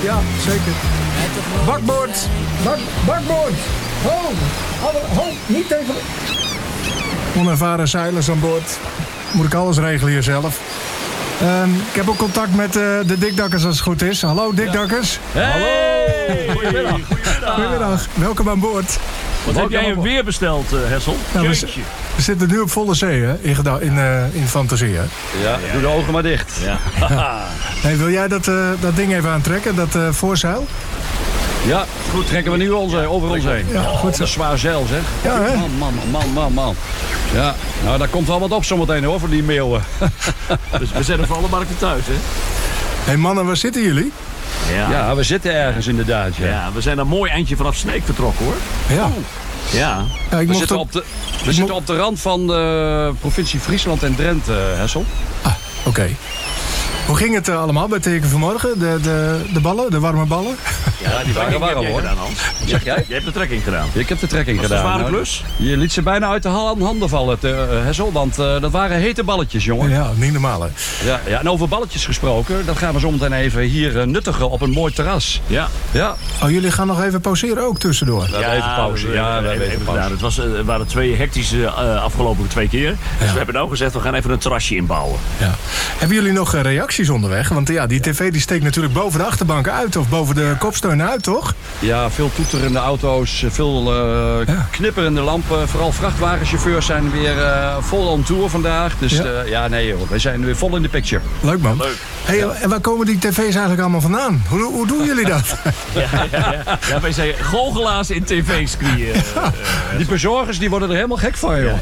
Ja, zeker. Bakboord. Bakboord. Ho, niet tegen... Onervaren zeilers aan boord. Moet ik alles regelen hier zelf. Ik heb ook contact met de dikdakkers als het goed is. Hallo dikdakkers. Hey! Goedemiddag. Goedemiddag. Welkom aan boord. Wat heb jij weer besteld, Hessel? Nou, we zitten nu op volle zee, hè? In fantasie, hè? Ja, doe de ogen maar dicht. Ja. Hey, wil jij dat ding even aantrekken, dat voorzeil? Ja, goed, trekken we nu over ons heen. Ja, goed zo. Dat is zwaar zeil, zeg. Ja, hè? Man. Ja, nou, daar komt wel wat op zometeen, hoor, voor die meeuwen. Dus we zijn er voor alle markten thuis, hè? Hey mannen, waar zitten jullie? Ja, we zitten ergens inderdaad, ja. Ja, we zijn een mooi eindje vanaf Sneek vertrokken, hoor. Ja. Ja. We zitten op de rand van de provincie Friesland en Drenthe, Hessel. Ah, oké. Hoe ging het allemaal bij Teken vanmorgen? De ballen, de warme ballen? Ja, die waren warm, hoor. Gedaan, Hans. Wat zeg jij? Je hebt de trekking gedaan. Ik heb de trekking gedaan. Was het een zware klus? Je liet ze bijna uit de handen vallen, Hessel. Want dat waren hete balletjes, jongen. Ja, niet normaal, hè? Ja, en over balletjes gesproken, dat gaan we zo meteen even hier nuttigen op een mooi terras. Ja. Oh, jullie gaan nog even pauzeren ook tussendoor? We hebben even pauze. We hebben even pauze. Het waren 2 hectische afgelopen 2 keer. Dus we hebben nou gezegd, we gaan even een terrasje inbouwen. Ja. Hebben jullie nog reacties onderweg? Want ja, die tv die steekt natuurlijk boven de achterbank uit. Of boven de kopsteun uit, toch? Ja, veel toeterende auto's, veel knipperende lampen. Vooral vrachtwagenchauffeurs zijn weer vol on tour vandaag. Dus nee joh, wij zijn weer vol in de picture. Leuk man. Leuk. Hey, en waar komen die tv's eigenlijk allemaal vandaan? Hoe doen jullie dat? Ja, wij zijn goochelaars in tv-screen. Die bezorgers die worden er helemaal gek van, joh.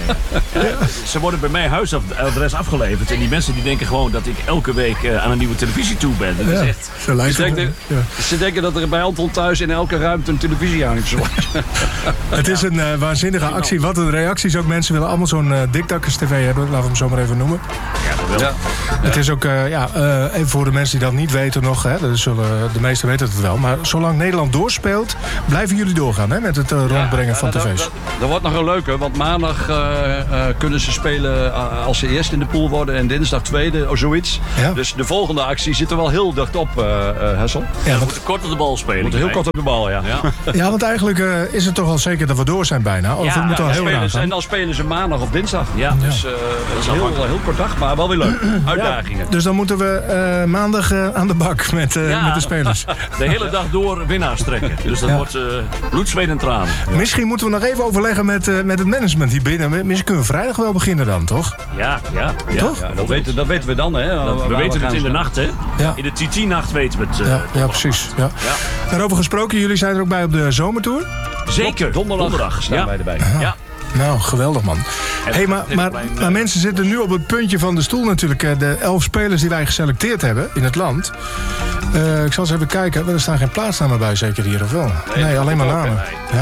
Ze worden bij mij huisadres afgeleverd. En die mensen die denken gewoon dat ik elke week aan een nieuwe televisie toe ben. Dat is echt... Zo lijkt het. Ze denken dat er bij Anton thuis in elke ruimte een televisie hangt. Het is een waanzinnige actie. Wat een reacties ook. Mensen willen allemaal zo'n dikdakkers tv hebben. Laten we hem zo maar even noemen. Ja, dat wel. Het is ook, even voor de mensen die dat niet weten nog. Hè, de meesten weten het wel. Maar zolang Nederland doorspeelt, blijven jullie doorgaan hè, met het rondbrengen van tv's. Dat wordt nog een leuke. Want maandag kunnen ze spelen als ze eerst in de pool worden. En dinsdag tweede of zoiets. Ja. Dus de volgende actie zit er wel heel dicht op, Hessel. Ja, we moeten kort op de bal spelen. We moeten heel kort op de bal, ja. Ja, want eigenlijk is het toch al zeker dat we door zijn bijna. Of het moet al heel raar zijn. En dan spelen ze maandag of dinsdag. Ja. Dus dat is heel kort dag, maar wel weer leuk. Uitdagingen. Dus dan moeten we maandag aan de bak met de spelers. De hele dag door winnaars trekken. Dus dat wordt bloed, zweet en tranen. Misschien moeten we nog even overleggen met het management hier binnen. Misschien kunnen we vrijdag wel beginnen dan, toch? Ja. Toch? Ja, dat weten we dan, hè? We weten het in de nacht, hè? Ja. In de TT-nacht weten we het. Ja, precies. Ja. Daarover gesproken, jullie zijn er ook bij op de zomertour? Zeker. Donderdag staan wij erbij. Ja. Nou, geweldig man. Hey, maar mensen zitten nu op het puntje van de stoel natuurlijk. De 11 spelers die wij geselecteerd hebben in het land. Ik zal eens even kijken. Er staan geen plaatsnamen bij zeker hier, of wel? Nee, alleen maar namen. Nee.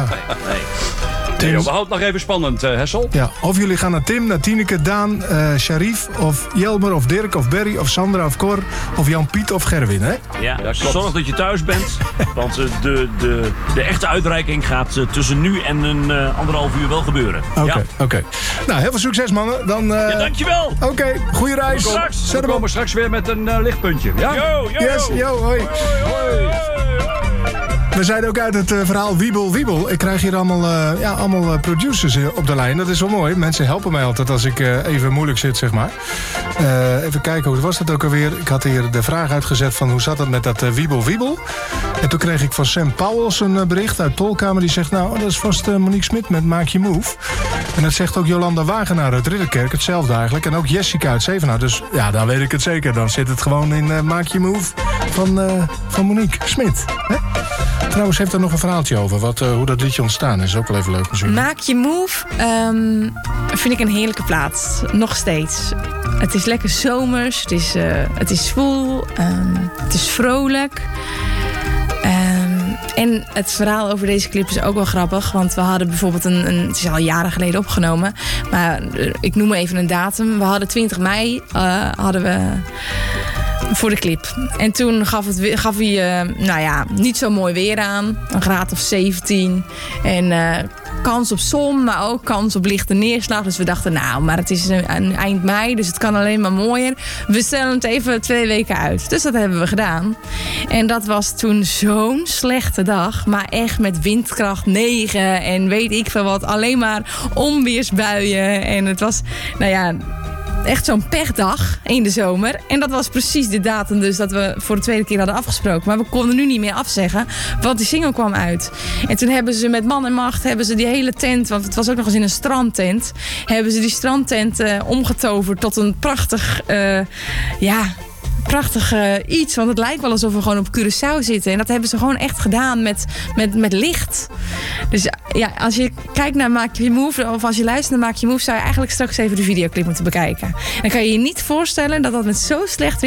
We houden het nog even spannend, Hessel. Ja, of jullie gaan naar Tim, naar Tineke, Daan, Sharif, of Jelmer, of Dirk, of Berry, of Sandra, of Cor, of Jan-Piet, of Gerwin, hè? Ja, zorg dat je thuis bent. Want de echte uitreiking gaat tussen nu en een 1,5 uur wel gebeuren. Oké. Nou, heel veel succes, mannen. Dan, dankjewel. Oké, goede reis. We komen straks weer met een lichtpuntje. Ja? Yo. Yes, hoi. We zijn ook uit het verhaal Wiebel. Ik krijg hier allemaal producers op de lijn. Dat is wel mooi. Mensen helpen mij altijd als ik even moeilijk zit, zeg maar. Even kijken, hoe was dat ook alweer? Ik had hier de vraag uitgezet van hoe zat het met dat Wiebel. En toen kreeg ik van Sam Pauwels een bericht uit Tolkamer. Die zegt, nou, dat is vast Monique Smit met Maak Je Move. En dat zegt ook Jolanda Wagenaar uit Ridderkerk. Hetzelfde eigenlijk. En ook Jessica uit Zevenaar. Dus ja, dan weet ik het zeker. Dan zit het gewoon in Maak Je Move van Monique Smit. Hè? Trouwens, heeft er nog een verhaaltje over hoe dat liedje ontstaan is. Ook wel even leuk misschien. Maak Je Move vind ik een heerlijke plaat. Nog steeds. Het is lekker zomers. Het is zwoel. Het is vrolijk. En het verhaal over deze clip is ook wel grappig. Want we hadden bijvoorbeeld het is al jaren geleden opgenomen. Maar ik noem even een datum. We hadden 20 mei voor de clip. En toen gaf hij niet zo mooi weer aan. Een graad of 17. En kans op zon, maar ook kans op lichte neerslag. Dus we dachten, nou, maar het is een eind mei, dus het kan alleen maar mooier. We stellen het even 2 weken uit. Dus dat hebben we gedaan. En dat was toen zo'n slechte dag. Maar echt met windkracht 9 en weet ik veel wat. Alleen maar onweersbuien. En het was, nou ja, echt zo'n pechdag in de zomer. En dat was precies de datum dus dat we voor de tweede keer hadden afgesproken. Maar we konden nu niet meer afzeggen, want die single kwam uit. En toen hebben ze met man en macht die hele tent, want het was ook nog eens in een strandtent, hebben ze die strandtent omgetoverd tot een prachtig, prachtig iets. Want het lijkt wel alsof we gewoon op Curaçao zitten. En dat hebben ze gewoon echt gedaan met licht. Dus ja, als je kijkt naar Maak Je Move, of als je luistert naar Maak Je Move, zou je eigenlijk straks even de videoclip moeten bekijken. En dan kan je je niet voorstellen dat met zo slecht weer